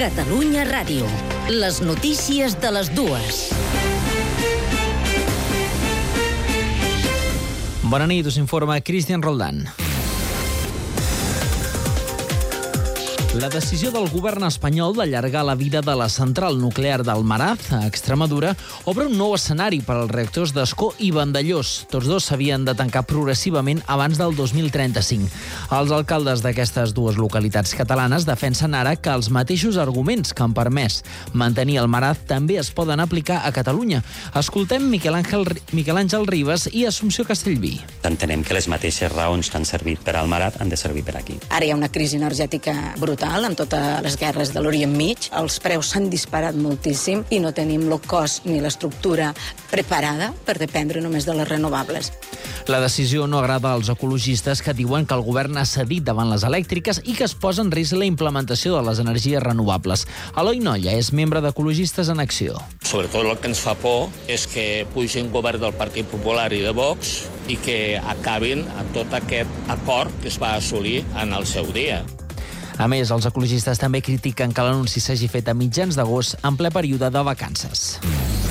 Catalunya Ràdio. Les notícies de les dues. Bona nit, us informa Cristian Roldán. La decisió del govern espanyol d'allargar la vida de la central nuclear d'Almaraz, a Extremadura, obre un nou escenari per als reactors d'Ascó i Vandellòs. Tots dos s'havien de tancar progressivament abans del 2035. Els alcaldes d'aquestes dues localitats catalanes defensen ara que els mateixos arguments que han permès mantenir Almaraz també es poden aplicar a Catalunya. Escoltem Miquel Àngel Ribas i Assumpció Castellví. Entenem que les mateixes raons que han servit per a Almaraz han de servir per aquí. Ara hi ha una crisi energètica brutal amb totes les guerres de l'Orient Mig. Els preus s'han disparat moltíssim i no tenim el cost ni l'estructura preparada per dependre només de les renovables. La decisió no agrada als ecologistes que diuen que el govern ha cedit davant les elèctriques i que es posa en risc la implementació de les energies renovables. Eloi Nolla és membre d'Ecologistes en Acció. Sobretot el que ens fa por és que pugi un govern del Partit Popular i de Vox i que acabin amb tot aquest acord que es va assolir en el seu dia. A més, els ecologistes també critiquen que l'anunci s'hagi fet a mitjans d'agost en ple període de vacances.